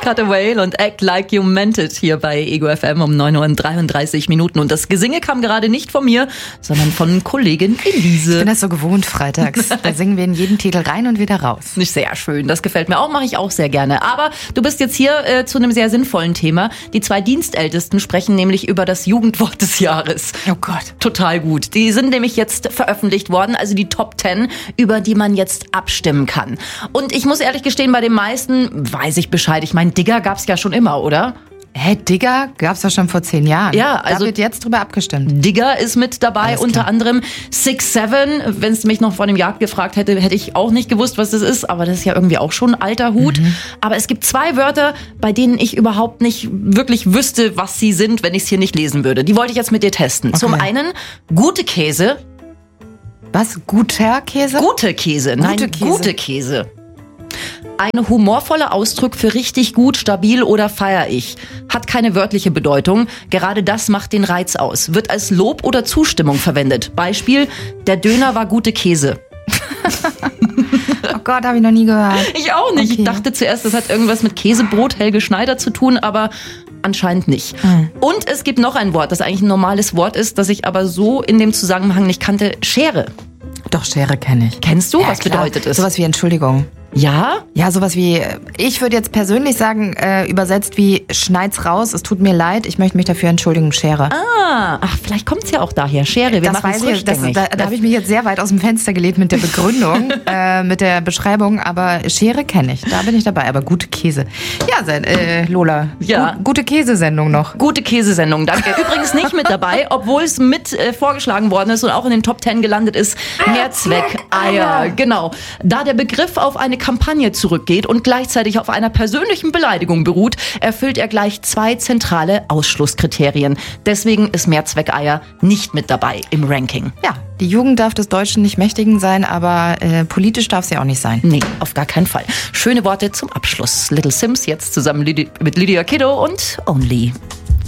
Cut a Whale und Act Like You Meant It hier bei Ego FM um 9:33 Uhr. Und das Gesinge kam gerade nicht von mir, sondern von Kollegin Elise. Ich bin das so gewohnt freitags. Da singen wir in jeden Titel rein und wieder raus. Nicht sehr schön, das gefällt mir auch, mache ich auch sehr gerne. Aber du bist jetzt hier zu einem sehr sinnvollen Thema. Die 2 Dienstältesten sprechen nämlich über das Jugendwort des Jahres. Oh Gott. Total gut. Die sind nämlich jetzt veröffentlicht worden, also die Top 10, über die man jetzt abstimmen kann. Und ich muss ehrlich gestehen, bei den meisten weiß ich Bescheid. Ich meine, Digger gab's ja schon immer, oder? Digger gab's doch schon vor 10 Jahren. Ja, also da wird jetzt drüber abgestimmt. Digger ist mit dabei, unter anderem 6'7". Wenn es mich noch vor dem Jahr gefragt hätte, hätte ich auch nicht gewusst, was das ist. Aber das ist ja irgendwie auch schon ein alter Hut. Aber es gibt 2 Wörter, bei denen ich überhaupt nicht wirklich wüsste, was sie sind, wenn ich es hier nicht lesen würde. Die wollte ich jetzt mit dir testen. Okay. Zum einen gute Käse. Was? Guter Käse? Gute Käse. Nein, gute Käse. Ein humorvoller Ausdruck für richtig gut, stabil oder feier ich. Hat keine wörtliche Bedeutung. Gerade das macht den Reiz aus. Wird als Lob oder Zustimmung verwendet. Beispiel, der Döner war gute Käse. Oh Gott, habe ich noch nie gehört. Ich auch nicht. Okay. Ich dachte zuerst, das hat irgendwas mit Käsebrot Helge Schneider zu tun, aber anscheinend nicht. Und es gibt noch ein Wort, das eigentlich ein normales Wort ist, das ich aber so in dem Zusammenhang nicht kannte. Schere. Doch, Schere kenne ich. Kennst du? Ja, was klar. Bedeutet es? Sowas wie Entschuldigung. Ja? Ja, sowas wie, ich würde jetzt persönlich sagen, übersetzt wie schneid's raus, es tut mir leid, ich möchte mich dafür entschuldigen, Schere. Ach, vielleicht kommt's ja auch daher. Schere, wir machen es rückgängig. Da habe ich mich jetzt sehr weit aus dem Fenster gelehnt mit der Begründung, mit der Beschreibung, aber Schere kenne ich, da bin ich dabei, aber gute Käse. Ja, Lola, ja. Gute Käsesendung noch. Gute Käsesendung, danke. Übrigens nicht mit dabei, obwohl es mit vorgeschlagen worden ist und auch in den Top 10 gelandet ist, Mehrzweckeier. Genau, da der Begriff auf eine Kampagne zurückgeht und gleichzeitig auf einer persönlichen Beleidigung beruht, erfüllt er gleich 2 zentrale Ausschlusskriterien. Deswegen ist Mehrzweckeier nicht mit dabei im Ranking. Ja, die Jugend darf des Deutschen nicht mächtigen sein, aber politisch darf sie auch nicht sein. Nee, auf gar keinen Fall. Schöne Worte zum Abschluss. Little Sims jetzt zusammen mit Lydia Kiddo und Only.